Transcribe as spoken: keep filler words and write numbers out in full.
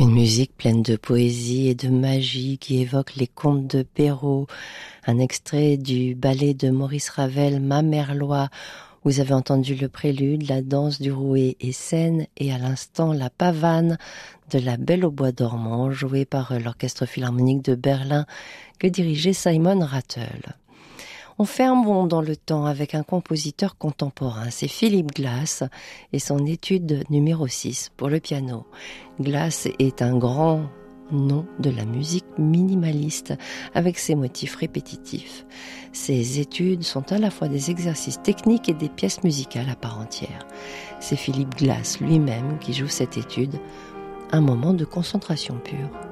Une musique pleine de poésie et de magie qui évoque les contes de Perrault, un extrait du ballet de Maurice Ravel, Ma Merlois. Vous avez entendu le prélude, la danse du rouet et scène, et à l'instant la pavane de La Belle au bois dormant, jouée par l'Orchestre philharmonique de Berlin que dirigeait Simon Rattle. On fait un bond dans le temps avec un compositeur contemporain, c'est Philip Glass et son étude numéro six pour le piano. Glass est un grand nom de la musique minimaliste avec ses motifs répétitifs. Ses études sont à la fois des exercices techniques et des pièces musicales à part entière. C'est Philip Glass lui-même qui joue cette étude, un moment de concentration pure.